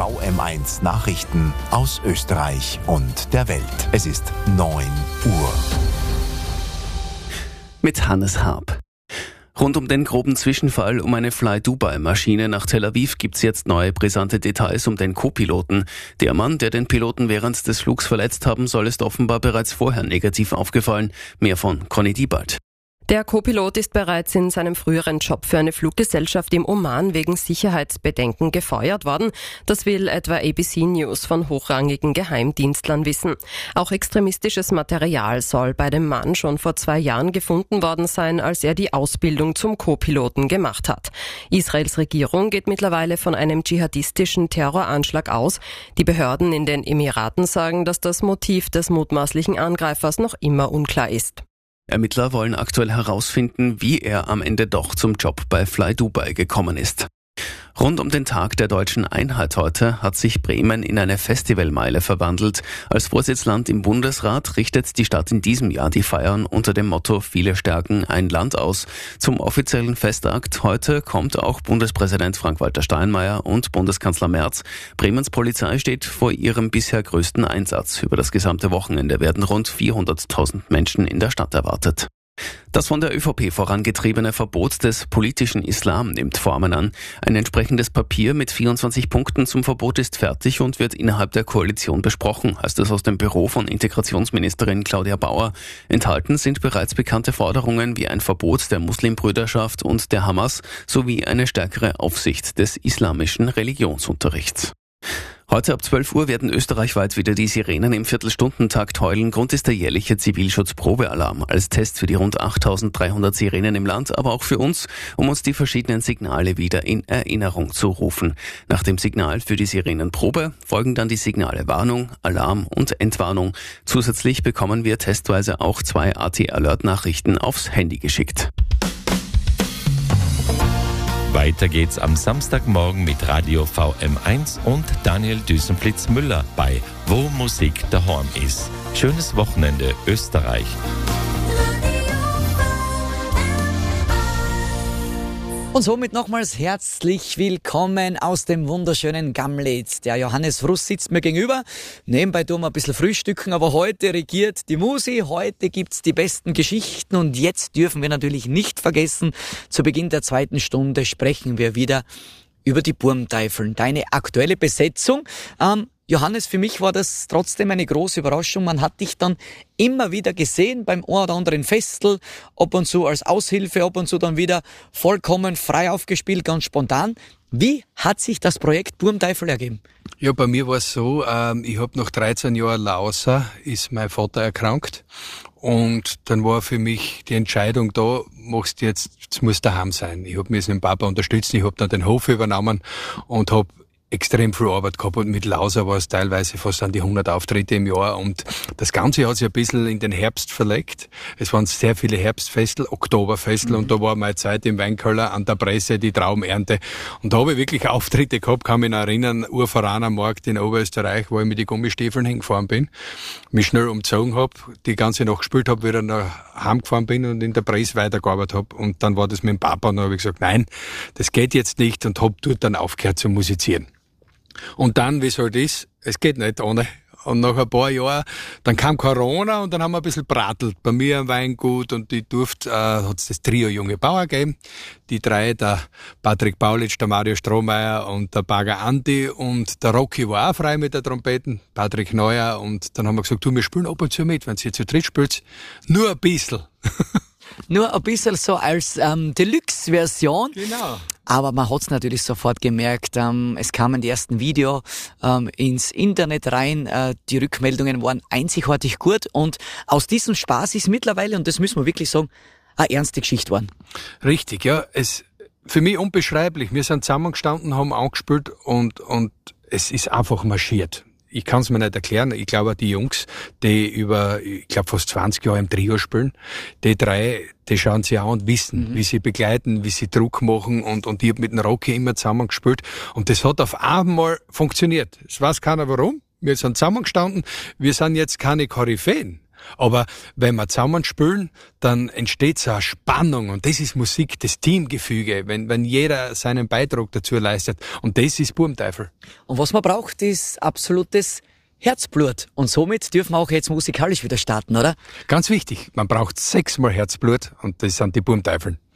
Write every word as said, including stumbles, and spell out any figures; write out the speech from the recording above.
V M eins Nachrichten aus Österreich und der Welt. Es ist neun Uhr. Mit Hannes Harp. Rund um den groben Zwischenfall um eine Fly-Dubai-Maschine nach Tel Aviv gibt's jetzt neue brisante Details um den Co-Piloten. Der Mann, der den Piloten während des Flugs verletzt haben soll, ist offenbar bereits vorher negativ aufgefallen. Mehr von Conny Diebald. Der Co-Pilot ist bereits in seinem früheren Job für eine Fluggesellschaft im Oman wegen Sicherheitsbedenken gefeuert worden. Das will etwa A B C News von hochrangigen Geheimdienstlern wissen. Auch extremistisches Material soll bei dem Mann schon vor zwei Jahren gefunden worden sein, als er die Ausbildung zum Co-Piloten gemacht hat. Israels Regierung geht mittlerweile von einem dschihadistischen Terroranschlag aus. Die Behörden in den Emiraten sagen, dass das Motiv des mutmaßlichen Angreifers noch immer unklar ist. Ermittler wollen aktuell herausfinden, wie er am Ende doch zum Job bei Fly Dubai gekommen ist. Rund um den Tag der deutschen Einheit heute hat sich Bremen in eine Festivalmeile verwandelt. Als Vorsitzland im Bundesrat richtet die Stadt in diesem Jahr die Feiern unter dem Motto Viele stärken ein Land aus. Zum offiziellen Festakt heute kommt auch Bundespräsident Frank-Walter Steinmeier und Bundeskanzler Merz. Bremens Polizei steht vor ihrem bisher größten Einsatz. Über das gesamte Wochenende werden rund vierhunderttausend Menschen in der Stadt erwartet. Das von der ÖVP vorangetriebene Verbot des politischen Islam nimmt Formen an. Ein entsprechendes Papier mit vierundzwanzig Punkten zum Verbot ist fertig und wird innerhalb der Koalition besprochen, heißt es aus dem Büro von Integrationsministerin Claudia Bauer. Enthalten sind bereits bekannte Forderungen wie ein Verbot der Muslimbrüderschaft und der Hamas sowie eine stärkere Aufsicht des islamischen Religionsunterrichts. Heute ab zwölf Uhr werden österreichweit wieder die Sirenen im Viertelstundentakt heulen. Grund ist der jährliche Zivilschutzprobealarm als Test für die rund achttausenddreihundert Sirenen im Land, aber auch für uns, um uns die verschiedenen Signale wieder in Erinnerung zu rufen. Nach dem Signal für die Sirenenprobe folgen dann die Signale Warnung, Alarm und Entwarnung. Zusätzlich bekommen wir testweise auch zwei A T-Alert-Nachrichten aufs Handy geschickt. Weiter geht's am Samstagmorgen mit Radio V M eins und Daniel Düsenflitz-Müller bei Wo Musik daheim ist. Schönes Wochenende, Österreich. Und somit nochmals herzlich willkommen aus dem wunderschönen Gamlitz. Der Johannes Fruss sitzt mir gegenüber. Nebenbei tun wir ein bisschen frühstücken, aber heute regiert die Musi. Heute gibt's die besten Geschichten und jetzt dürfen wir natürlich nicht vergessen, zu Beginn der zweiten Stunde sprechen wir wieder über die Burmteifeln. Deine aktuelle Besetzung. Ähm, Johannes, für mich war das trotzdem eine große Überraschung. Man hat dich dann immer wieder gesehen beim ein oder anderen Festel, ab und zu als Aushilfe, ab und zu dann wieder vollkommen frei aufgespielt, ganz spontan. Wie hat sich das Projekt Burmteifel ergeben? Ja, bei mir war es so, ähm, ich habe nach dreizehn Jahren Lauser, ist mein Vater erkrankt und dann war für mich die Entscheidung da, machst jetzt, jetzt muss daheim sein. Ich habe mich mit dem Papa unterstützt, ich habe dann den Hof übernommen und habe extrem viel Arbeit gehabt und mit Lauser war es teilweise fast an die hundert Auftritte im Jahr und das Ganze hat sich ein bisschen in den Herbst verlegt. Es waren sehr viele Herbstfestel, Oktoberfestel mhm. und da war meine Zeit im Weinkeller an der Presse, die Traumernte und da habe ich wirklich Auftritte gehabt, kann mich noch erinnern, Urveraner Markt in Oberösterreich, wo ich mit den Gummistiefeln hingefahren bin, mich schnell umgezogen habe, die ganze Nacht gespielt habe, wieder nach heimgefahren bin und in der Presse weitergearbeitet habe und dann war das mit dem Papa und dann habe ich gesagt, nein, das geht jetzt nicht und habe dort dann aufgehört zu musizieren. Und dann, wie soll das? Es geht nicht ohne. Und nach ein paar Jahren, dann kam Corona und dann haben wir ein bisschen bratelt. Bei mir am Weingut und ich durfte, äh, hat es das Trio Junge Bauer gegeben. Die drei, der Patrick Paulitsch, der Mario Strohmeier und der Bagger Andi und der Rocky war auch frei mit der Trompeten, Patrick Neuer. Und dann haben wir gesagt, du, wir spielen ab und zu mit, wenn ihr zu dritt spielt. Nur ein bisschen. Nur ein bisschen so als ähm, Deluxe-Version. Genau. Aber man hat's natürlich sofort gemerkt, ähm, es kamen die ersten Videos ähm, ins Internet rein, äh, die Rückmeldungen waren einzigartig gut und aus diesem Spaß ist mittlerweile, und das müssen wir wirklich sagen, eine ernste Geschichte geworden. Richtig, ja. Es, für mich unbeschreiblich. Wir sind zusammengestanden, haben angespielt und, und es ist einfach marschiert. Ich kann es mir nicht erklären. Ich glaube, die Jungs, die über, ich glaube, fast zwanzig Jahre im Trio spielen, die drei, die schauen sie an und wissen, mhm. wie sie begleiten, wie sie Druck machen und, und ich habe mit dem Rocky immer zusammen gespielt und das hat auf einmal funktioniert. Es weiß keiner warum. Wir sind zusammengestanden. Wir sind jetzt keine Koryphäen. Aber wenn wir zusammen spielen, dann entsteht so eine Spannung und das ist Musik, das Teamgefüge, wenn, wenn jeder seinen Beitrag dazu leistet. Und das ist Burmteufel. Und was man braucht, ist absolutes Herzblut. Und somit dürfen wir auch jetzt musikalisch wieder starten, oder? Ganz wichtig, man braucht sechsmal Herzblut und das sind die Burmteufeln.